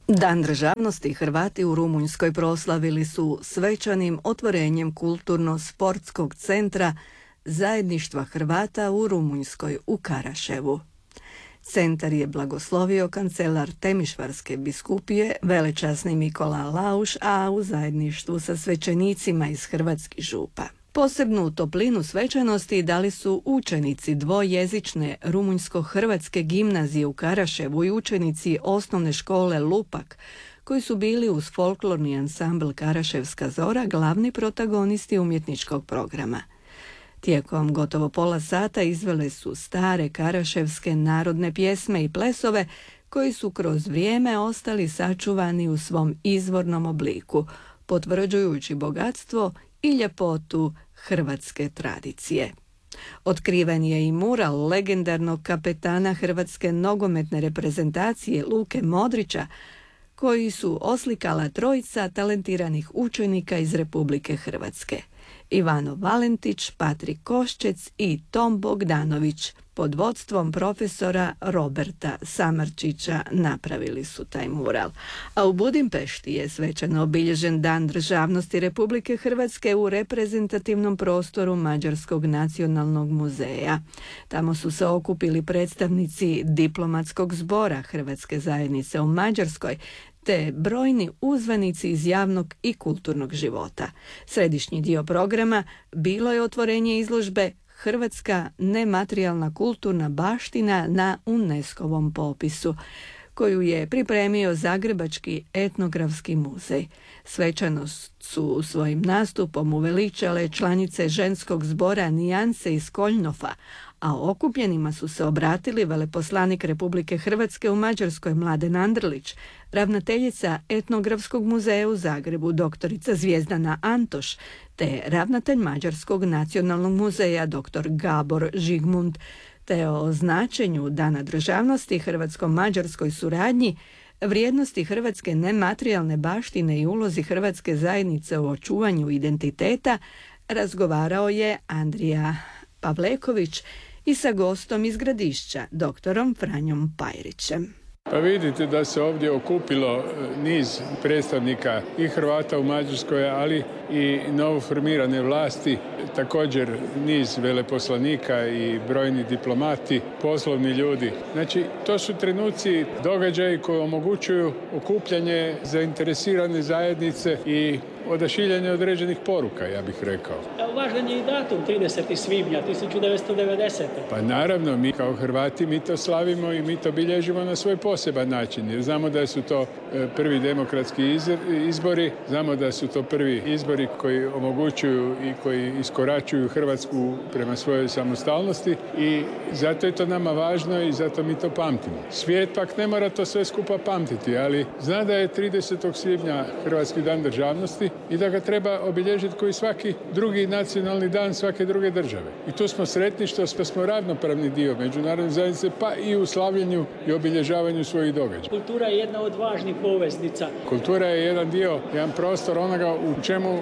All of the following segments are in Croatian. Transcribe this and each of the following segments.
Dan državnosti Hrvati u Rumunjskoj proslavili su svečanim otvorenjem kulturno-sportskog centra Zajedništva Hrvata u Rumunjskoj u Karaševu. Centar je blagoslovio kancelar Temišvarske biskupije, velečasni Mikola Lauš, a u zajedništvu sa svećenicima iz hrvatskih župa. Posebnu toplinu svečanosti dali su učenici dvojezične rumunjsko-hrvatske gimnazije u Karaševu i učenici osnovne škole Lupak, koji su bili uz folklorni ansambl Karaševska zora glavni protagonisti umjetničkog programa. Tijekom gotovo pola sata izvele su stare karaševske narodne pjesme i plesove koji su kroz vrijeme ostali sačuvani u svom izvornom obliku, potvrđujući bogatstvo i ljepotu hrvatske tradicije. Otkriven je i mural legendarnog kapetana hrvatske nogometne reprezentacije Luke Modrića, koji su oslikala trojica talentiranih učenika iz Republike Hrvatske. Ivano Valentić, Patrik Koščec i Tom Bogdanović pod vodstvom profesora Roberta Samrčića napravili su taj mural. A u Budimpešti je svečano obilježen Dan državnosti Republike Hrvatske u reprezentativnom prostoru Mađarskog nacionalnog muzeja. Tamo su se okupili predstavnici diplomatskog zbora Hrvatske zajednice u Mađarskoj, te brojni uzvanici iz javnog i kulturnog života. Središnji dio programa bilo je otvorenje izložbe Hrvatska nematerijalna kulturna baština na UNESCO-vom popisu, koju je pripremio Zagrebački etnografski muzej. Svečano su svojim nastupom uveličale članice ženskog zbora Nijanse iz Koljnofa, a okupljenima su se obratili veleposlanik Republike Hrvatske u Mađarskoj Mladen Andrlić, ravnateljica Etnografskog muzeja u Zagrebu doktorica Zvijezdana Antoš, te ravnatelj Mađarskog nacionalnog muzeja dr. Gabor Žigmund, te o značenju Dana državnosti hrvatsko-mađarskoj suradnji, vrijednosti hrvatske nematerijalne baštine i ulozi hrvatske zajednice u očuvanju identiteta razgovarao je Andrija Pavleković i sa gostom iz Gradišća, doktorom Franjom Pajrićem. Pa vidite da se ovdje okupilo niz predstavnika i Hrvata u Mađarskoj, ali i novoformirane vlasti, također niz veleposlanika i brojni diplomati, poslovni ljudi. Znači, to su trenuci, događaji koji omogućuju okupljanje zainteresirane zajednice i odašiljanje određenih poruka, ja bih rekao. Važan je i datum 30. svibnja 1990. Pa naravno, mi kao Hrvati mi to slavimo i mi to bilježimo na svoj poseban način. Jer znamo da su to prvi demokratski izbori, znamo da su to prvi izbori koji omogućuju i koji iskoračuju Hrvatsku prema svojoj samostalnosti i zato je to nama važno i zato mi to pamtimo. Svijet pak ne mora to sve skupa pamtiti, ali zna da je 30. svibnja Hrvatski dan državnosti i da ga treba obilježiti koji svaki drugi nacionalni dan svake druge države. I tu smo sretni što smo ravnopravni dio međunarodne zajednice, pa i u slavljenju i obilježavanju svojih događaja. Kultura je jedna od važnih poveznica. Kultura je jedan dio, jedan prostor onoga u čemu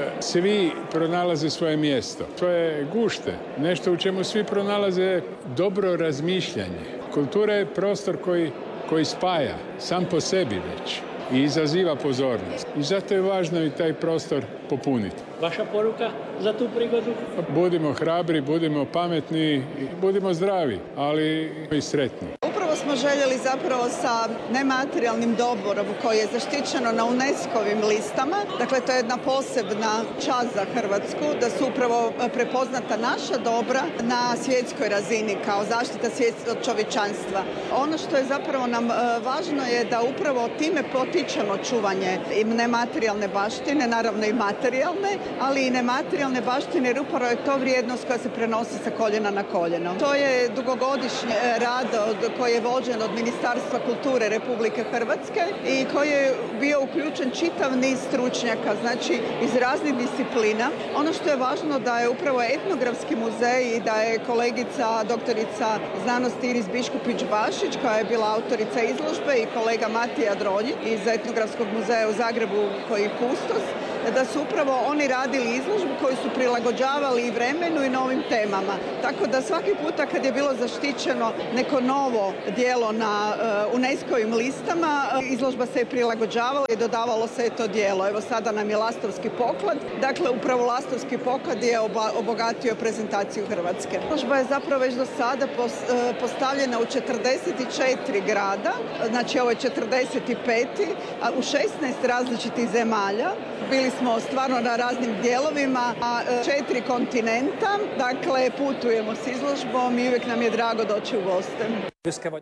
svi pronalaze svoje mjesto. To je gušte, nešto u čemu svi pronalaze dobro razmišljanje. Kultura je prostor koji spaja sam po sebi već i izaziva pozornost. I zato je važno i taj prostor popuniti. Vaša poruka za tu prigodu? Budimo hrabri, budimo pametni i budimo zdravi, ali i sretni. Upravo smo željeli zapravo sa nematerijalnim dobrom koje je zaštićeno na UNESCO-vim listama. Dakle, to je jedna posebna čast za Hrvatsku, da su upravo prepoznata naša dobra na svjetskoj razini kao zaštita svjetskog čovječanstva. Ono što je zapravo nam važno je da upravo time potičemo čuvanje i nematerijalne baštine, naravno i materijalne, ali i nematerijalne baštine, jer upravo je to vrijednost koja se prenosi sa koljena na koljeno. To je dugogodišnji rad koji je vođen od Ministarstva kulture Republike Hrvatske i koji je bio uključen čitav niz stručnjaka, znači iz raznih disciplina. Ono što je važno da je upravo etnografski muzej i da je kolegica doktorica znanosti Iris Biškupić-Bašić, koja je bila autorica izložbe, i kolega Matija Dronji iz Etnografskog muzeja u Zagrebu koji je kustos, da su upravo oni radili izložbu koju su prilagođavali i vremenu i novim temama. Tako da svaki puta kad je bilo zaštićeno neko novo djelo na UNESCO-ovim listama, izložba se je prilagođavala i dodavalo se je to djelo. Evo sada nam je Lastovski poklad. Dakle, upravo Lastovski poklad je obogatio prezentaciju Hrvatske. Izložba je zapravo već do sada postavljena u 44 grada, znači ovo je 45. a u 16 različitih zemalja. Bili smo stvarno na raznim dijelovima, a 4 kontinenta, dakle putujemo s izložbom i uvijek nam je drago doći u goste.